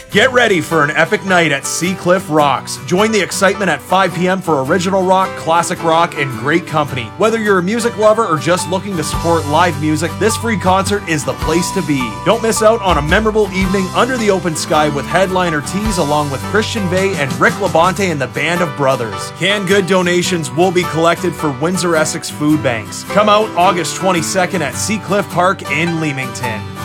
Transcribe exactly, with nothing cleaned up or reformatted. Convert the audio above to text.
Get ready for an epic night at Seacliff Rocks. Join the excitement at five p.m. for original rock, classic rock, and great company. Whether you're a music lover or just looking to support live music, this free concert is the place to be. Don't miss out on a memorable evening under the open sky with headliner Tease along with Christian Bay and Rick Labonte and the Band of Brothers. Canned good donations will be collected for Windsor Essex food banks. Come out August twenty-second at Seacliff Park in Leamington.